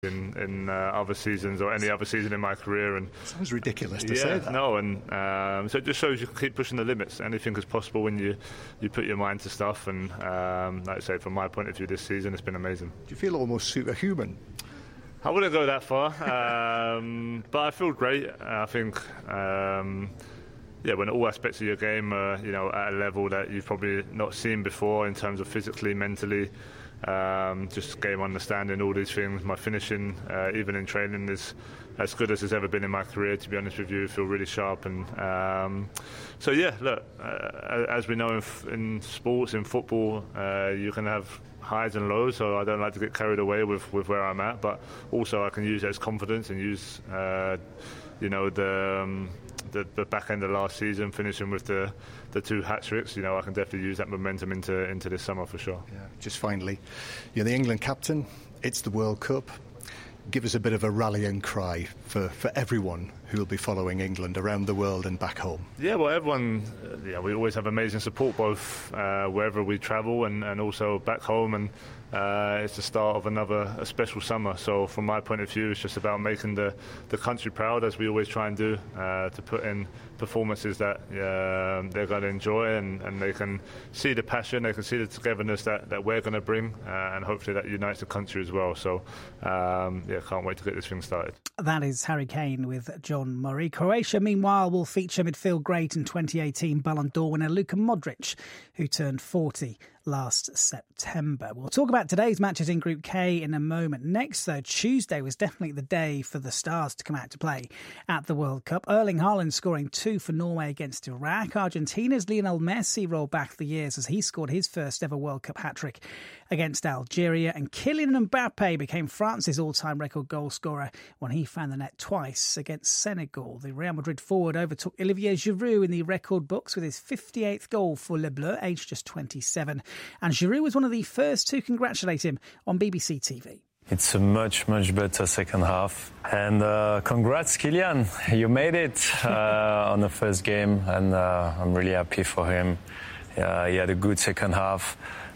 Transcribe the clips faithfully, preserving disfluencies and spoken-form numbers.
in, in uh, other seasons or any other season in my career. And sounds ridiculous to yeah, say that. No, and um, so it just shows you can keep pushing the limits. Anything is possible when you, you put your mind to stuff. And um, like I say, from my point of view, this season it's been amazing. Do you feel almost superhuman? I wouldn't go that far, um, but I feel great. I think, um, yeah, when all aspects of your game are, you know, at a level that you've probably not seen before in terms of physically, mentally, um, just game understanding, all these things. My finishing, uh, even in training, is as good as it's ever been in my career, to be honest with you. I feel really sharp. And um, so, yeah, look, uh, as we know in, f- in sports, in football, uh, you can have highs and lows, so I don't like to get carried away with, with where I'm at, but also I can use it as confidence and use, uh, you know, the, um, the the back end of last season, finishing with the, the two hat-tricks. You know, I can definitely use that momentum into into this summer for sure. Yeah. Just finally, you're the England captain, it's the World Cup. Give us a bit of a rallying cry for, for everyone who will be following England around the world and back home. Yeah, well, everyone, uh, yeah, we always have amazing support, both uh, wherever we travel and, and also back home. And uh, it's the start of another a special summer. So from my point of view, it's just about making the, the country proud, as we always try and do, uh, to put in performances that uh, they're going to enjoy, and, and they can see the passion, they can see the togetherness that, that we're going to bring, uh, and hopefully that unites the country as well. So, um, yeah, can't wait to get this thing started. That is Harry Kane with John Murray. Croatia, meanwhile, will feature midfield great and twenty eighteen Ballon d'Or winner Luka Modric, who turned forty last September. We'll talk about today's matches in Group K in a moment. Next, though, Tuesday was definitely the day for the stars to come out to play at the World Cup. Erling Haaland scoring two for Norway against Iraq. Argentina's Lionel Messi rolled back the years as he scored his first ever World Cup hat-trick against Algeria. And Kylian Mbappe became France's all-time record goal scorer when he found the net twice against Senegal. The Real Madrid forward overtook Olivier Giroud in the record books with his fifty-eighth goal for Les Bleus, aged just twenty-seven. And Giroud was one of the first to congratulate him on B B C T V. It's a much, much better second half. And uh, congrats, Kylian. You made it uh, on the first game, and uh, I'm really happy for him. Uh, he had a good second half.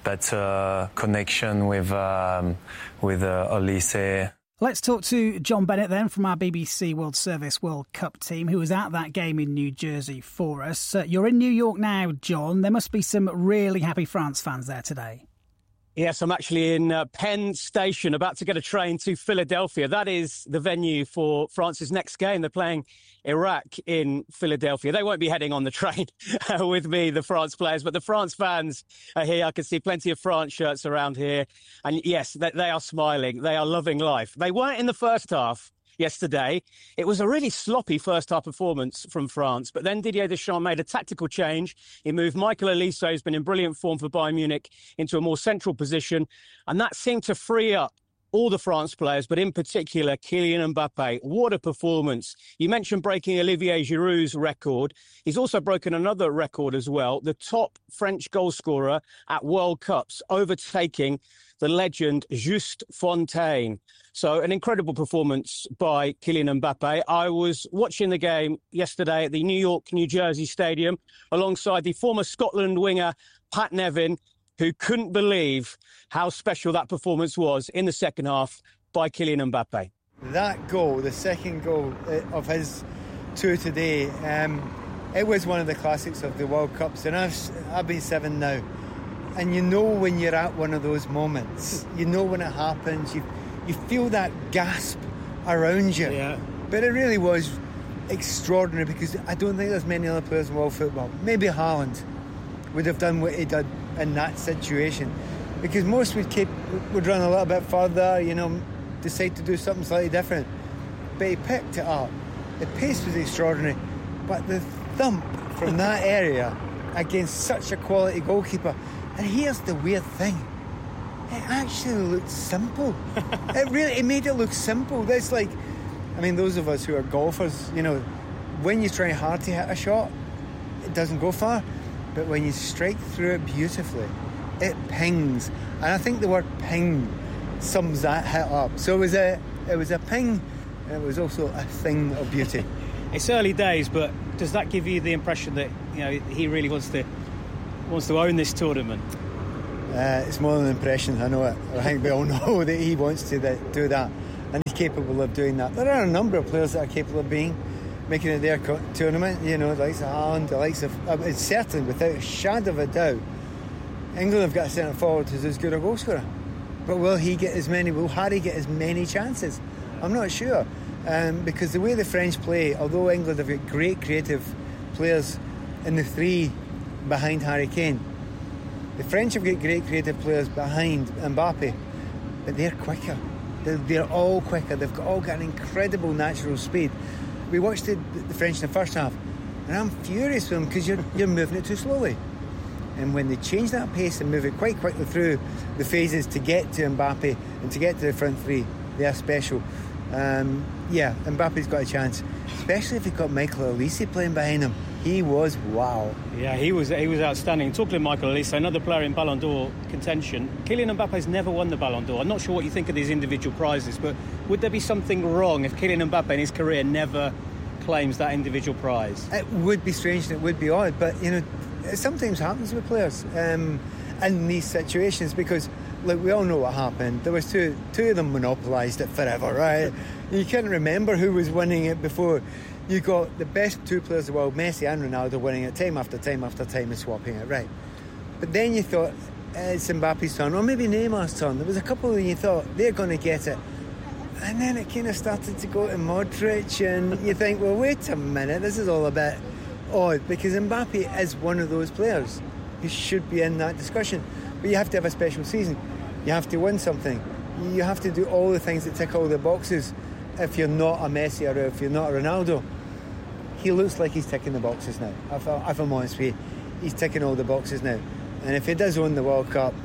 Better connection with, um, with uh, Olise. Let's talk to John Bennett then from our B B C World Service World Cup team, who was at that game in New Jersey for us. Uh, you're in New York now, John. There must be some really happy France fans there today. Yes, I'm actually in uh, Penn Station, about to get a train to Philadelphia. That is the venue for France's next game. They're playing Iraq in Philadelphia. They won't be heading on the train with me, the France players, but the France fans are here. I can see plenty of France shirts around here. And yes, they, they are smiling. They are loving life. They weren't in the first half yesterday. It was a really sloppy first half performance from France, but then Didier Deschamps made a tactical change. He moved Michael Olise, who's been in brilliant form for Bayern Munich, into a more central position, and that seemed to free up all the France players, but in particular Kylian Mbappe. What a performance. You mentioned breaking Olivier Giroud's record. He's also broken another record as well, the top French goal scorer at World Cups, overtaking the legend Just Fontaine. So an incredible performance by Kylian Mbappe. I was watching the game yesterday at the New York, New Jersey Stadium alongside the former Scotland winger Pat Nevin, who couldn't believe how special that performance was in the second half by Kylian Mbappe. That goal, the second goal of his tour today, um, it was one of the classics of the World Cups, and I've, I've been seven now. And you know when you're at one of those moments, you know when it happens, you you feel that gasp around you. Yeah. But it really was extraordinary, because I don't think there's many other players in world football, maybe Haaland, would have done what he did in that situation. Because most would keep would run a little bit further, you know, decide to do something slightly different. But he picked it up. The pace was extraordinary, but the thump from that area against such a quality goalkeeper. And here's the weird thing. It actually looked simple. it really it made it look simple. That's like, I mean, those of us who are golfers, you know, when you try hard to hit a shot, it doesn't go far. But when you strike through it beautifully, it pings. And I think the word ping sums that hit up. So it was a it was a ping, and it was also a thing of beauty. It's early days, but does that give you the impression that, you know, he really wants to wants to own this tournament? Uh, it's more than an impression, I know it. I think we all know that he wants to do that. And capable of doing that. There are a number of players that are capable of being making it their co- tournament. You know, the likes of Haaland, the likes of uh, it's certainly without a shadow of a doubt, England have got a centre forward who's as good a goal scorer. But will he get as many? Will Harry get as many chances? I'm not sure, um, because the way the French play, although England have got great creative players in the three behind Harry Kane, the French have got great creative players behind Mbappe, but they're quicker. They're, they're all quicker. They've got, all got an incredible natural speed. We watched the, the French in the first half, and I'm furious with them because you're, you're moving it too slowly. And when they change that pace and move it quite quickly through the phases to get to Mbappe and to get to the front three, they are special. Um, yeah, Mbappe's got a chance, especially if you've got Michael Olise playing behind him. He was wow. Yeah, he was he was outstanding. Talking to Michael Olise, another player in Ballon d'Or contention. Kylian Mbappe's never won the Ballon d'Or. I'm not sure what you think of these individual prizes, but would there be something wrong if Kylian Mbappe in his career never claims that individual prize? It would be strange and it would be odd, but you know, it sometimes happens with players um, in these situations because, look, we all know what happened. There was two two of them monopolised it forever, right? You can't remember who was winning it before. You got the best two players in the world, Messi and Ronaldo, winning it time after time after time and swapping it, right? But then you thought it's Mbappe's turn, or maybe Neymar's turn. There was a couple that you thought they're going to get it, and then it kind of started to go to Modric, and you think, well, wait a minute, this is all a bit odd because Mbappe is one of those players who should be in that discussion. But you have to have a special season. You have to win something. You have to do all the things that tick all the boxes. If you're not a Messi or if you're not a Ronaldo, he looks like he's ticking the boxes now. If, I, if I'm honest with you, he's ticking all the boxes now. And if he does win the World Cup,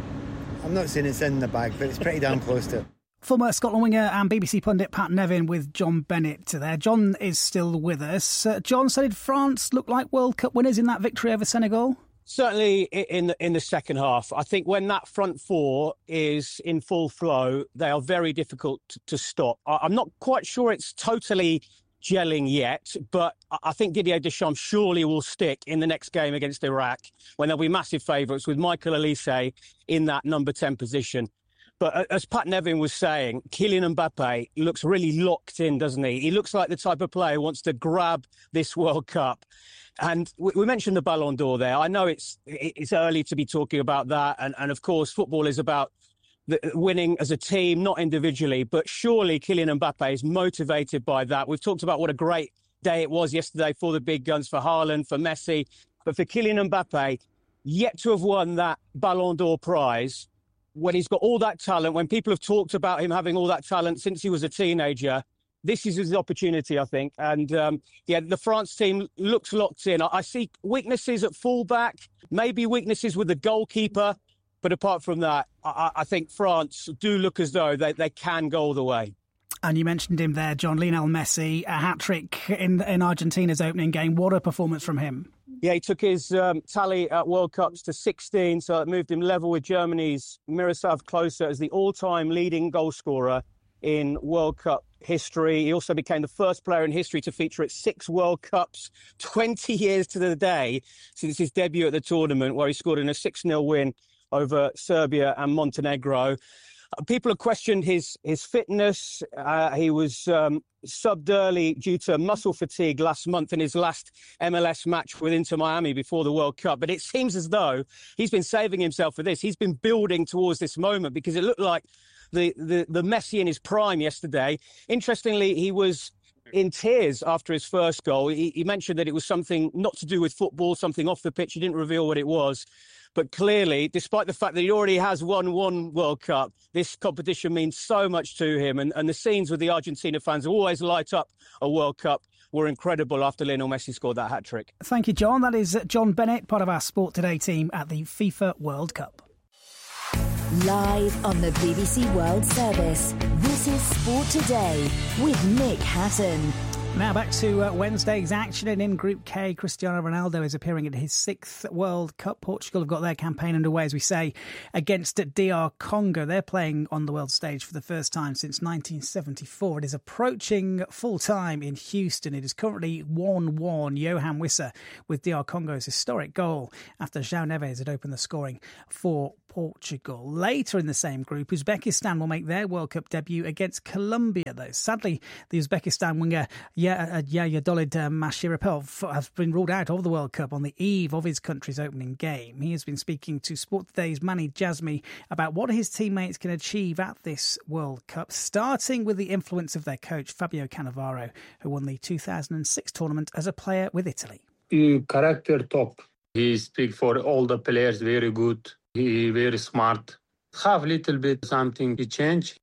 I'm not saying it's in the bag, but it's pretty damn close to it. Former Scotland winger and B B C pundit Pat Nevin with John Bennett there. John is still with us. Uh, John, so did France look like World Cup winners in that victory over Senegal? Certainly in the, in the second half. I think when that front four is in full flow, they are very difficult to, to stop. I, I'm not quite sure it's totally gelling yet, but I think Didier Deschamps surely will stick in the next game against Iraq when there'll be massive favourites with Michael Olise in that number ten position. But as Pat Nevin was saying, Kylian Mbappe looks really locked in, doesn't he? He looks like the type of player who wants to grab this World Cup. And we mentioned the Ballon d'Or there. I know it's it's early to be talking about that. And, and of course, football is about the, winning as a team, not individually. But surely Kylian Mbappe is motivated by that. We've talked about what a great day it was yesterday for the big guns, for Haaland, for Messi. But for Kylian Mbappe, yet to have won that Ballon d'Or prize, when he's got all that talent, when people have talked about him having all that talent since he was a teenager, this is his opportunity, I think. And, um, yeah, the France team looks locked in. I, I see weaknesses at fullback, maybe weaknesses with the goalkeeper. But apart from that, I, I think France do look as though they, they can go all the way. And you mentioned him there, John, Lionel Messi, a hat-trick in, in Argentina's opening game. What a performance from him. Yeah, he took his um, tally at World Cups to sixteen, so it moved him level with Germany's Miroslav Klose as the all-time leading goal scorer in World Cup history. He also became the first player in history to feature at six World Cups, twenty years to the day since his debut at the tournament, where he scored in a six nil win over Serbia and Montenegro. People have questioned his his fitness. Uh, he was um, subbed early due to muscle fatigue last month in his last M L S match with Inter Miami before the World Cup. But it seems as though he's been saving himself for this. He's been building towards this moment because it looked like the, the, the Messi in his prime yesterday. Interestingly, he was in tears after his first goal. He, he mentioned that it was something not to do with football, something off the pitch. He didn't reveal what it was. But clearly, despite the fact that he already has won one World Cup, this competition means so much to him. And, and the scenes with the Argentina fans who always light up a World Cup were incredible after Lionel Messi scored that hat-trick. Thank you, John. That is John Bennett, part of our Sport Today team at the FIFA World Cup. Live on the B B C World Service, this is Sport Today with Nick Hatton. Now back to uh, Wednesday's action, and in Group K, Cristiano Ronaldo is appearing at his sixth World Cup. Portugal have got their campaign underway, as we say, against D R Congo. They're playing on the world stage for the first time since nineteen seventy-four. It is approaching full time in Houston. It is currently one one. Johan Wissa with D R Congo's historic goal after João Neves had opened the scoring for Portugal. Later in the same group, Uzbekistan will make their World Cup debut against Colombia, though. Sadly, the Uzbekistan winger Yayadolid Mashirapov has been ruled out of the World Cup on the eve of his country's opening game. He has been speaking to Sport Today's Manny Jazmi about what his teammates can achieve at this World Cup, starting with the influence of their coach, Fabio Cannavaro, who won the two thousand six tournament as a player with Italy. He character top. He speaks for all the players very good. He very smart. Have little bit something to change.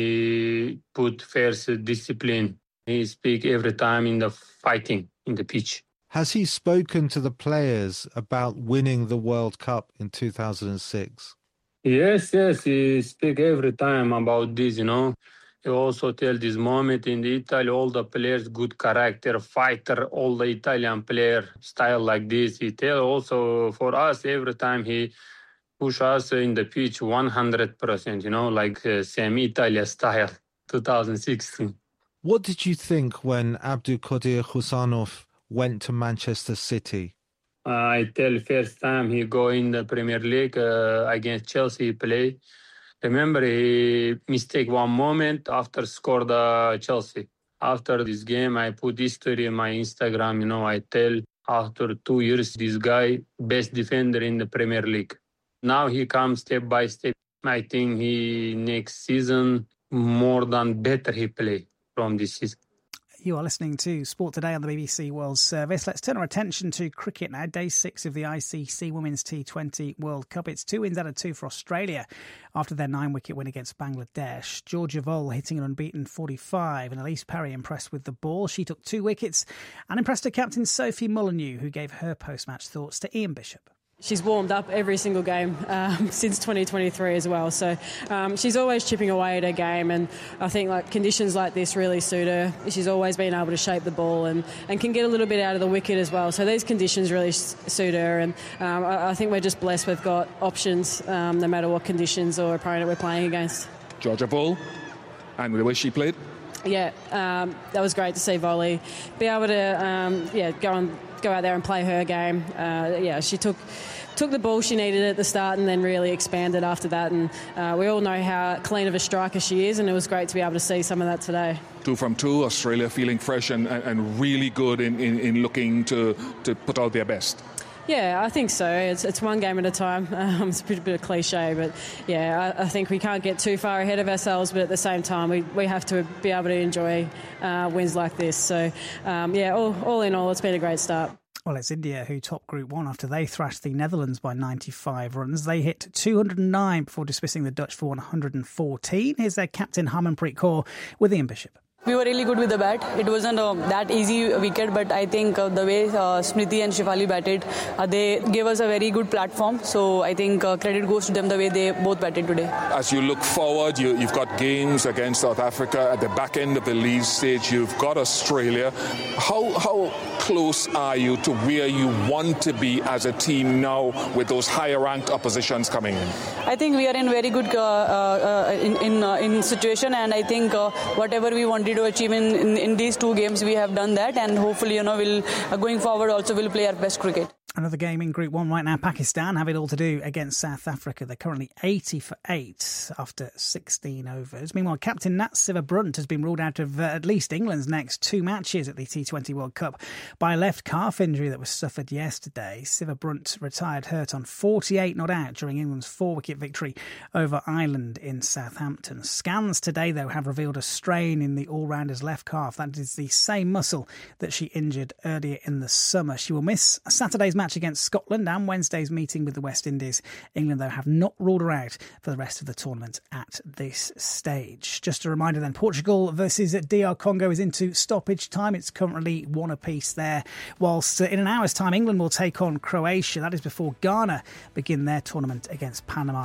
He put first discipline. He speak every time in the fighting in the pitch. Has he spoken to the players about winning the World Cup in two thousand six? Yes, yes. He speak every time about this, you know. He also tell this moment in the Italy, all the players, good character, fighter, all the Italian player style like this. He tell also for us every time he push us in the pitch one hundred percent, you know, like uh, same Italia style, two thousand sixteen. What did you think when Abdulkadir Husanov went to Manchester City? Uh, I tell first time he go in the Premier League uh, against Chelsea, he play. Remember, he mistake one moment after scored the Chelsea. After this game, I put history in my Instagram, you know, I tell after two years, this guy, best defender in the Premier League. Now he comes step by step. I think he next season more than better he play from this season. You are listening to Sport Today on the B B C World Service. Let's turn our attention to cricket now. Day six of the I C C Women's T twenty World Cup. It's two wins out of two for Australia after their nine-wicket win against Bangladesh. Georgia Vole hitting an unbeaten forty-five, and Elise Perry impressed with the ball. She took two wickets and impressed her captain Sophie Molyneux, who gave her post-match thoughts to Ian Bishop. She's warmed up every single game um, since twenty twenty-three as well. So um, she's always chipping away at her game, and I think like conditions like this really suit her. She's always been able to shape the ball and, and can get a little bit out of the wicket as well. So these conditions really suit her, and um, I, I think we're just blessed we've got options um, no matter what conditions or opponent we're playing against. Georgia Vole, and the way she played? Yeah, um, that was great to see Volley be able to um, yeah go on. go out there and play her game. Uh, yeah, she took took the ball she needed at the start and then really expanded after that. And uh, we all know how clean of a striker she is, and it was great to be able to see some of that today. Two from two, Australia feeling fresh and, and really good in, in, in looking to, to put out their best. Yeah, I think so. It's it's one game at a time. Um, it's a bit, bit of cliche, but yeah, I, I think we can't get too far ahead of ourselves, but at the same time, we, we have to be able to enjoy uh, wins like this. So, um, yeah, all, all in all, it's been a great start. Well, it's India who topped Group one after they thrashed the Netherlands by ninety-five runs. They hit two hundred nine before dismissing the Dutch for one hundred fourteen. Here's their captain, Harmanpreet Kaur, with Ian Bishop. We were really good with the bat. It wasn't uh, that easy wicket, but I think uh, the way uh, Smriti and Shefali batted, uh, they gave us a very good platform. So I think uh, credit goes to them the way they both batted today. As you look forward, you, you've got games against South Africa. At the back end of the league stage, you've got Australia. How, how close are you to where you want to be as a team now with those higher-ranked oppositions coming in? I think we are in very good uh, uh, in in, uh, in situation, and I think uh, whatever we wanted to achieve in, in, in these two games, we have done that, and hopefully, you know, we'll uh, going forward also will play our best cricket. Another game in Group one right now. Pakistan have it all to do against South Africa. They're currently eighty for eight after sixteen overs. Meanwhile, captain Nat Siva-Brunt has been ruled out of uh, at least England's next two matches at the T twenty World Cup by a left calf injury that was suffered yesterday. Siva-Brunt retired hurt on forty-eight not out during England's four-wicket victory over Ireland in Southampton. Scans today, though, have revealed a strain in the all-rounder's left calf. That is the same muscle that she injured earlier in the summer. She will miss Saturday's match against Scotland and Wednesday's meeting with the West Indies. England, though, have not ruled her out for the rest of the tournament at this stage. Just a reminder then, Portugal versus D R Congo is into stoppage time. It's currently one apiece there. Whilst in an hour's time, England will take on Croatia. That is before Ghana begin their tournament against Panama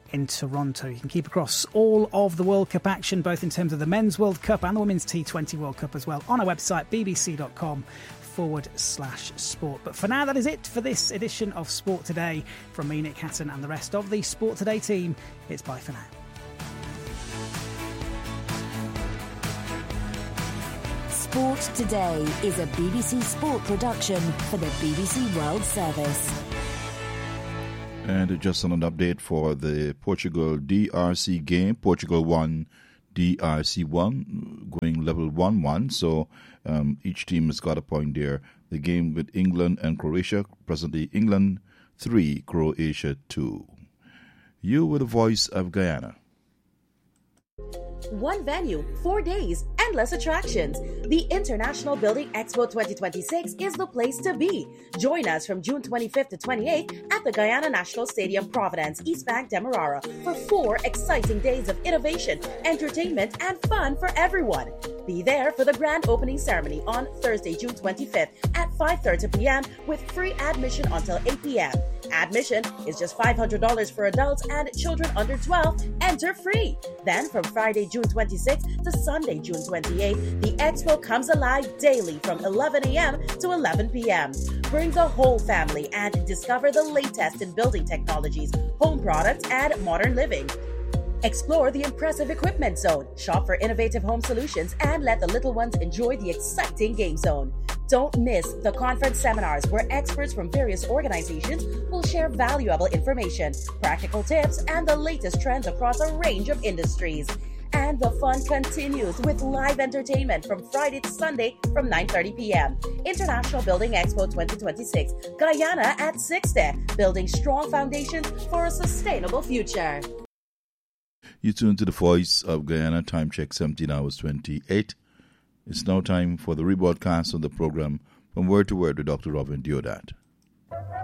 in Toronto. You can keep across all of the World Cup action, both in terms of the Men's World Cup and the Women's T twenty World Cup as well, on our website, bbc.com forward slash sport. But for now, that is it for this edition of Sport Today. From me, Nick Hatton, and the rest of the Sport Today team, it's bye for now. Sport Today is a B B C Sport production for the B B C World Service. And just an update for the Portugal D R C game. Portugal won, D R C one, going level one one. So um, each team has got a point there. The game with England and Croatia, presently England three, Croatia two. You with the voice of Guyana. One venue, four days, endless attractions. The International Building Expo twenty twenty-six is the place to be. Join us from June twenty-fifth to twenty-eighth at the Guyana National Stadium, Providence, East Bank, Demerara, for four exciting days of innovation, entertainment, and fun for everyone. Be there for the grand opening ceremony on Thursday, June twenty-fifth at five thirty p.m. with free admission until eight p.m. Admission is just five hundred dollars for adults, and children under twelve enter free. Then from Friday, June twenty-sixth to Sunday, June twenty-eighth, the expo comes alive daily from eleven a.m. to eleven p.m. Bring the whole family and discover the latest in building technologies, home products, and modern living. Explore the impressive equipment zone, shop for innovative home solutions, and let the little ones enjoy the exciting game zone. Don't miss the conference seminars where experts from various organizations will share valuable information, practical tips, and the latest trends across a range of industries. And the fun continues with live entertainment from Friday to Sunday from nine thirty p.m. International Building Expo twenty twenty-six, Guyana at sixty, building strong foundations for a sustainable future. You tune to the voice of Guyana, time check seventeen hours twenty-eight. It's now time for the rebroadcast of the program From Word to Word with Doctor Robin Deodat.